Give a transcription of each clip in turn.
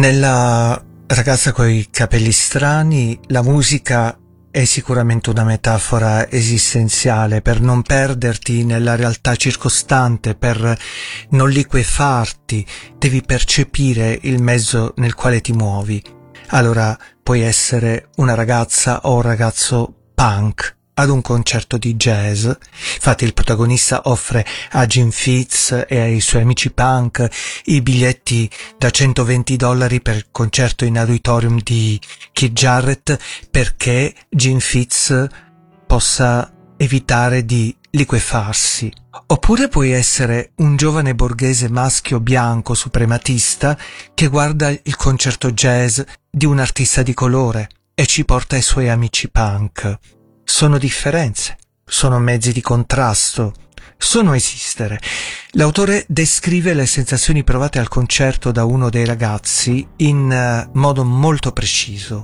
Nella ragazza coi capelli strani, la musica è sicuramente una metafora esistenziale per non perderti nella realtà circostante, per non liquefarti, devi percepire il mezzo nel quale ti muovi. Allora puoi essere una ragazza o un ragazzo punk ad un concerto di jazz. Infatti il protagonista offre a Jim Fitz e ai suoi amici punk i biglietti da $120 per il concerto in auditorium di Keith Jarrett perché Jim Fitz possa evitare di liquefarsi. Oppure puoi essere un giovane borghese maschio bianco suprematista che guarda il concerto jazz di un artista di colore e ci porta i suoi amici punk. Sono differenze, sono mezzi di contrasto, sono esistere. L'autore descrive le sensazioni provate al concerto da uno dei ragazzi in modo molto preciso.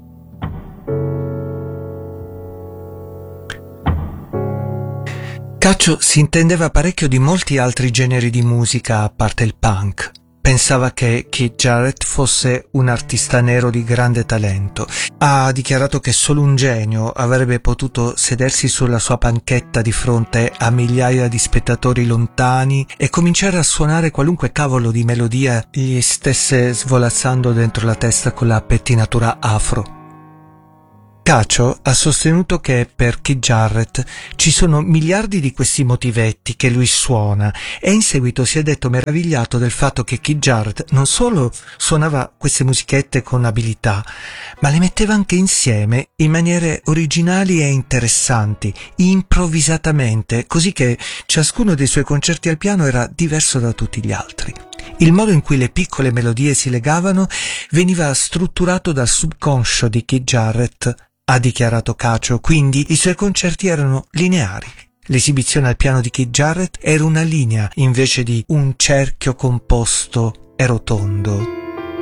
Cacio si intendeva parecchio di molti altri generi di musica a parte il punk. Pensava che Keith Jarrett fosse un artista nero di grande talento. Ha dichiarato che solo un genio avrebbe potuto sedersi sulla sua panchetta di fronte a migliaia di spettatori lontani e cominciare a suonare qualunque cavolo di melodia gli stesse svolazzando dentro la testa con la pettinatura afro. Cacio ha sostenuto che per Keith Jarrett ci sono miliardi di questi motivetti che lui suona e in seguito si è detto meravigliato del fatto che Keith Jarrett non solo suonava queste musichette con abilità, ma le metteva anche insieme in maniere originali e interessanti, improvvisatamente, così che ciascuno dei suoi concerti al piano era diverso da tutti gli altri. Il modo in cui le piccole melodie si legavano veniva strutturato dal subconscio di Keith Jarrett, ha dichiarato Cacio, quindi i suoi concerti erano lineari. L'esibizione al piano di Keith Jarrett era una linea invece di un cerchio composto e rotondo.